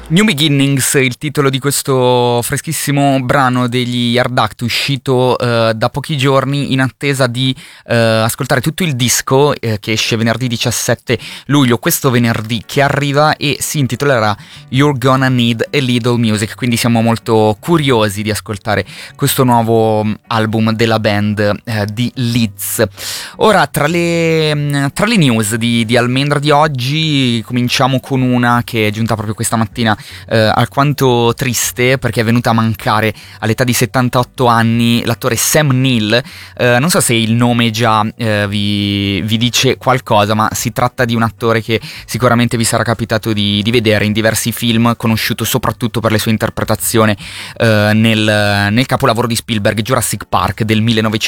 New Beginnings, il titolo di questo freschissimo brano degli Hard Act, uscito da pochi giorni, in attesa di ascoltare tutto il disco che esce venerdì 17 luglio, questo venerdì che arriva, e si intitolerà You're Gonna Need a Little Music, quindi siamo molto curiosi di ascoltare questo nuovo album della band di Leeds. Ora, tra le news di Almendra di oggi, cominciamo con una che è giunta proprio questa mattina, alquanto triste, perché è venuta a mancare all'età di 78 anni l'attore Sam Neill. Non so se il nome già vi dice qualcosa, ma si tratta di un attore che sicuramente vi sarà capitato di vedere in diversi film, conosciuto soprattutto per le sue interpretazioni nel capolavoro di Spielberg, Jurassic Park del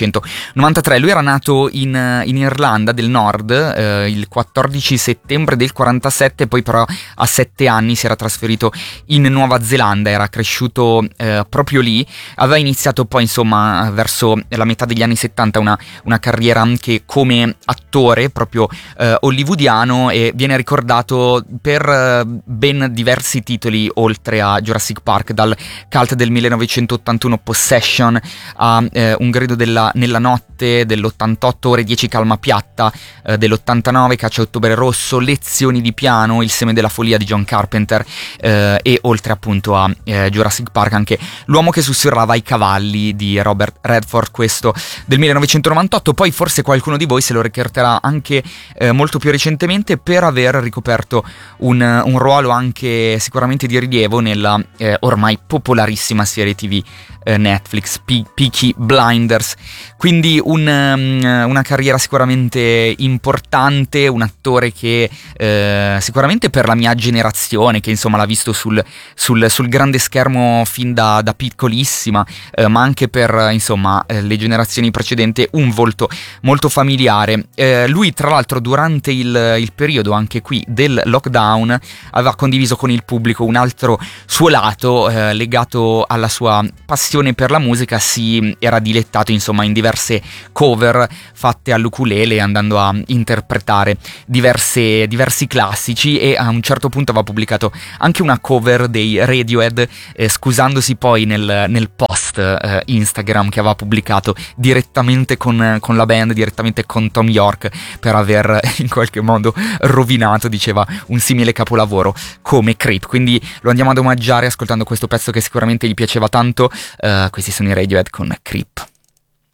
1993. Lui era nato in Irlanda del Nord il 14 settembre del 47, poi però a 7 anni si era trasferito in Nuova Zelanda, era cresciuto proprio lì, aveva iniziato poi insomma verso la metà degli anni 70 una carriera anche come attore proprio hollywoodiano, e viene ricordato per ben diversi titoli oltre a Jurassic Park, dal cult del 1981 Possession a Un grido nella notte dell'88, Ore 10 calma piatta dell'89, Caccia a ottobre rosso, Lezioni di piano, Il seme della follia di John Carpenter, e oltre appunto a Jurassic Park anche L'uomo che sussurrava ai cavalli di Robert Redford, questo del 1998. Poi forse qualcuno di voi se lo ricorderà anche molto più recentemente per aver ricoperto un ruolo anche sicuramente di rilievo nella ormai popolarissima serie TV Netflix Peaky Blinders. Quindi una carriera sicuramente importante, un attore che sicuramente per la mia generazione, che insomma l'ha visto sul grande schermo fin da piccolissima, ma anche per insomma le generazioni precedenti, un volto molto familiare. Lui tra l'altro durante il periodo anche qui del lockdown aveva condiviso con il pubblico un altro suo lato legato alla sua passione per la musica. Si era dilettato insomma in diverse cover fatte all'ukulele, andando a interpretare diversi classici, e a un certo punto aveva pubblicato anche una cover dei Radiohead, scusandosi poi nel post Instagram che aveva pubblicato direttamente con la band, direttamente con Tom York, per aver in qualche modo rovinato, diceva, un simile capolavoro come Creep. Quindi lo andiamo ad omaggiare ascoltando questo pezzo che sicuramente gli piaceva tanto. Questi sono i Radiohead con Creep.